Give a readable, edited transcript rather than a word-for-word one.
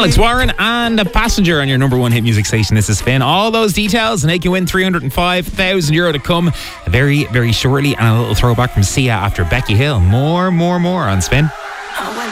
Alex Warren and A Passenger on your number one hit music station. This is Spin. All those details make you win €305,000 to come very, very shortly. And a little throwback from Sia after Becky Hill. More on Spin.